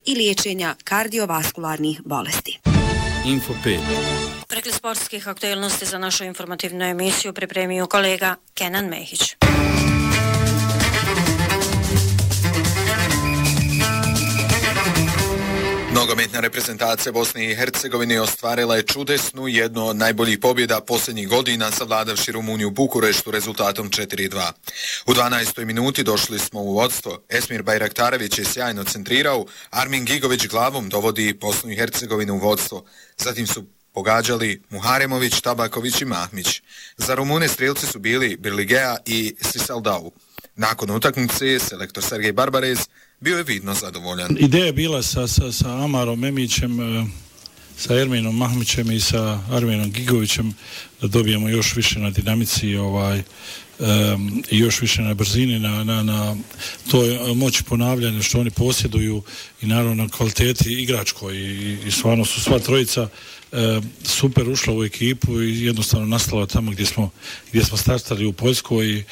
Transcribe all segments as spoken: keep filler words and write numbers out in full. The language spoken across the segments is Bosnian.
i liječenja kardiovaskularnih bolesti. Info pet. Prekli sportskih aktualnosti za našu informativnu emisiju pripremio kolega Kenan Mehić. Nogometna reprezentacija Bosne i Hercegovine ostvarila je čudesnu jednu od najboljih pobjeda posljednjih godina savladavši Rumuniju u Bukureštu rezultatom četiri dva. U dvanaestoj minuti došli smo u vodstvo. Esmir Bajraktarević je sjajno centrirao, Armin Gigović glavom dovodi Bosnu i Hercegovinu u vodstvo. Zatim su pogađali Muharemović, Tabaković i Mahmić. Za Rumune strijelci su bili Birligea i Sisaldau. Nakon utakmice, selektor Sergej Barbarez bio je vidno zadovoljan. Ideja je bila sa, sa, sa Amarom Memićem, sa Erminom Mahmićem i sa Arminom Gigovićem da dobijemo još više na dinamici ovaj, um, i još više na brzini, na, na, na toj moći ponavljanja što oni posjeduju i naravno na kvaliteti igračkoj i, i stvarno su sva trojica e, super ušla u ekipu i jednostavno nastala tamo gdje smo, gdje smo startali u Poljskoj i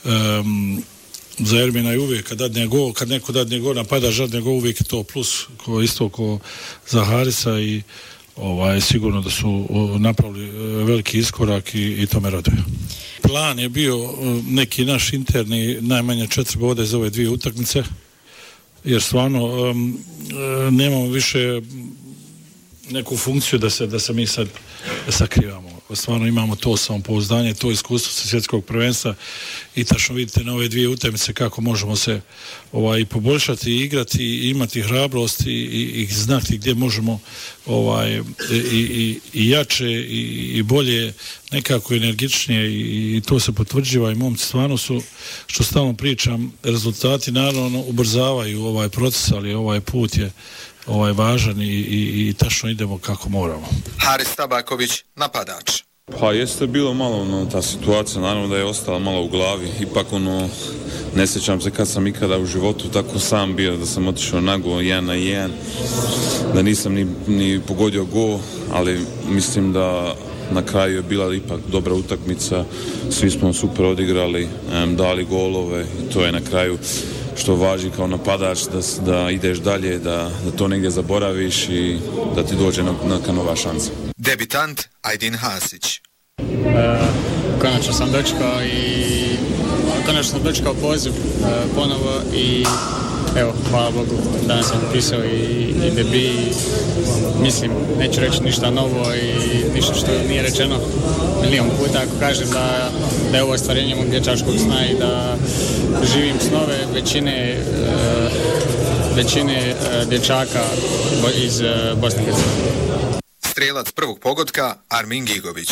um, za Ermina je uvijek kad dadne gol, kad neko dadne gol napada žadne gol, uvijek je to plus ko, isto ko za Harisa i ovaj, sigurno da su napravili veliki iskorak i, i to me raduje. Plan je bio neki naš interni najmanje četiri boda za ove dvije utakmice jer stvarno um, nemamo više neku funkciju da se, da se mi sad sakrivamo. Stvarno imamo to samopouzdanje, to iskustvo sa svjetskog prvenstva i tačno vidite na ove dvije utakmice kako možemo se ovaj, poboljšati i igrati i imati hrabrost i, i, i znati gdje možemo ovaj, i, i, i jače i, i bolje, nekako energičnije i, i to se potvrđiva i momci stvarno su, što stalno pričam, rezultati naravno ubrzavaju ovaj proces, ali ovaj put je ovaj važan i, i, i tačno idemo kako moramo. Haris Tabaković, napadač. Pa jeste bilo malo ono, ta situacija, naravno da je ostala malo u glavi, ipak ono, ne sjećam se kad sam ikada u životu tako sam bio, da sam otišao nago jedan na jedan, da nisam ni, ni pogodio gol, ali mislim da na kraju je bila ipak dobra utakmica, svi smo super odigrali, um, dali golove i to je na kraju što važi kao napadač da, da ideš dalje, da, da to negdje zaboraviš i da ti dođe na, neka nova šansa. Debitant Ajdin Hasić. E, konačno sam dočekao i konačno sam dočekao poziv e, ponovo i evo, hvala Bogu, danas sam napisao i, i debi. Mislim, neću reći ništa novo i ništa što nije rečeno milijon puta ako kažem da, da je ovo ostvarenje mog dječačkog sna i da živim snove većine, uh, većine uh, dječaka iz uh, Bosne i Hercegovine. Strijelac prvog pogotka Armin Gigović.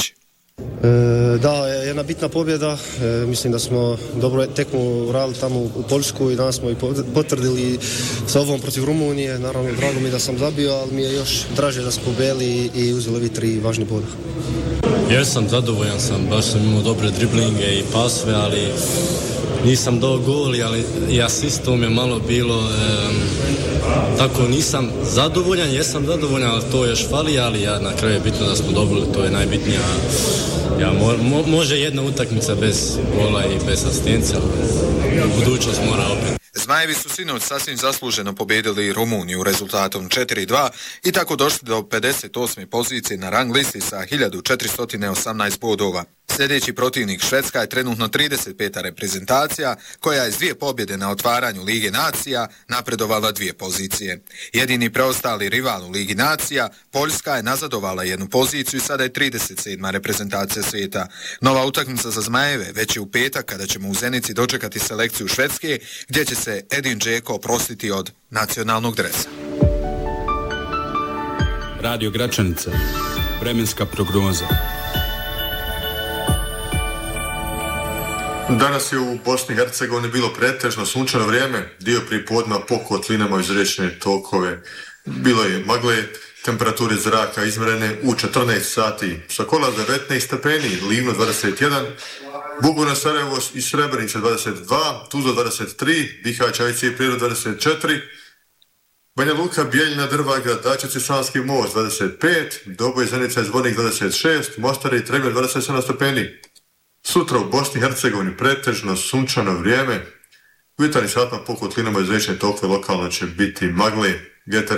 E, da, jedna bitna pobjeda, e, mislim da smo dobro tekmu radili tamo u Poljsku i danas smo i potvrdili sa ovom protiv Rumunije, naravno drago mi da sam zabio, ali mi je još draže da smo pobjeli i uzeli ovi tri važni boda. Jesam, zadovoljan sam, baš sam imao dobre driblinge i pasve, ali nisam dao goli, ali i asistom je malo bilo, um, tako nisam zadovoljan, jesam zadovoljan, ali to još fali, ali ja na kraju je bitno da smo dobili, to je najbitnije. Ja, mo, mo, može jedna utakmica bez gola i bez asistencija, u budućnost mora opet. Zmajevi su sinoć sasvim zasluženo pobjedili Rumuniju rezultatom četiri dva i tako došli do pedeset osme pozicije na rang listi sa hiljadu četiristo osamnaest bodova. Sljedeći protivnik Švedska je trenutno trideset peta reprezentacija koja je s dvije pobjede na otvaranju Lige nacija napredovala dvije pozicije. Jedini preostali rival u Ligi nacija, Poljska, je nazadovala jednu poziciju i sada je trideset sedma reprezentacija svijeta. Nova utakmica za Zmajeve već je u petak kada ćemo u Zenici dočekati selekciju Švedske gdje će se Edin Džeko oprostiti od nacionalnog dresa. Radio Gračanica, vremenska prognoza. Danas je u Bosni i Hercegovini bilo pretežno sunčano vrijeme, dio pripodna po kotlinama iz riječne tokove. Bilo je magle, temperature zraka izmjerene u četrnaest sati, Sokola devetnaest stepeni, Livno dvadeset jedan, Buguna, Sarajevo i Srebrenica dvadeset dva, Tuzla dvadeset tri, Bihać, Ajci i Prijedo dvadeset četiri, Banja Luka, Bijeljina, Drvaga, Dačec i Sanski most dvadeset pet, Doboj, Zenica i Zvornik dvadeset šest, Mostar i Trebnje dvadeset sedam stepeni. Sutra u Bosni i Hercegovini pretežno sunčano vrijeme, U jutarnjim satima po kotlinama iz riječne tokve lokalno će biti magle, vjetar